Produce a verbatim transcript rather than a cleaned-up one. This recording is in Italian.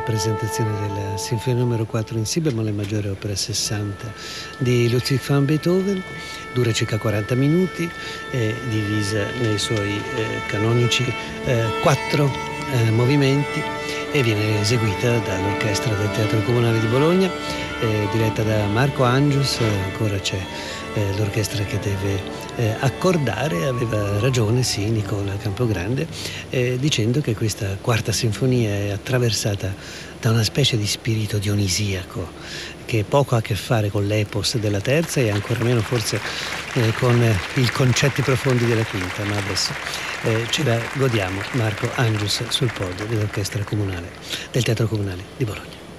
presentazione della Sinfonia numero quattro in Si bemolle maggiore opera sessanta di Ludwig van Beethoven. Dura circa quaranta minuti, è divisa nei suoi eh, canonici eh, quattro eh, movimenti e viene eseguita dall'orchestra del Teatro Comunale di Bologna, eh, diretta da Marco Angius. Ancora c'è eh, l'orchestra che deve eh, accordare. Aveva ragione, sì, Nicola Campogrande, eh, dicendo che questa quarta sinfonia è attraversata da una specie di spirito dionisiaco che poco ha a che fare con l'epos della terza e ancora meno forse eh, con eh, i concetti profondi della quinta, ma adesso eh, ce la godiamo. Marco Angius sul podio dell'orchestra comunale del Teatro Comunale di Bologna.